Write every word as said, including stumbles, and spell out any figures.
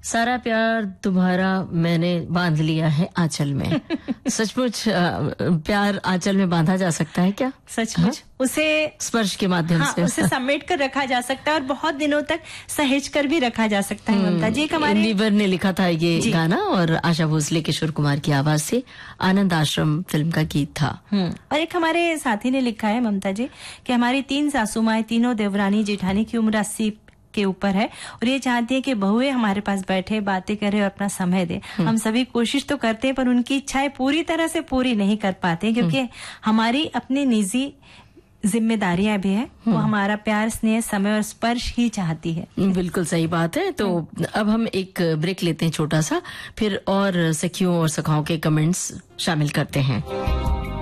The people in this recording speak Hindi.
सारा प्यार तुम्हारा मैंने बांध लिया है आंचल में। सचमुच प्यार आंचल में बांधा जा सकता है क्या? सचमुच उसे स्पर्श के माध्यम हाँ, से उसे समेट कर रखा जा सकता है और बहुत दिनों तक सहेज कर भी रखा जा सकता है। ममता जी, हमारे इंदिवर ने लिखा था ये गाना और आशा भोसले किशोर कुमार की आवाज से आनंद आश्रम फिल्म का गीत था। और एक हमारे साथी ने लिखा है ममता जी कि हमारी तीन सासू माएं, तीनों देवरानी जेठानी की उम्र अस्सी के ऊपर है और ये चाहती है कि बहुएं हमारे पास बैठे, बातें करे और अपना समय दे। हम सभी कोशिश तो करते हैं पर उनकी इच्छाएं पूरी तरह से पूरी नहीं कर पाते क्योंकि हमारी अपनी निजी जिम्मेदारियां भी है। वो हमारा प्यार, स्नेह, समय और स्पर्श ही चाहती है। बिल्कुल सही बात है। तो अब हम एक ब्रेक लेते हैं छोटा सा, फिर और सखियों और सखाओं के कमेंट्स शामिल करते हैं।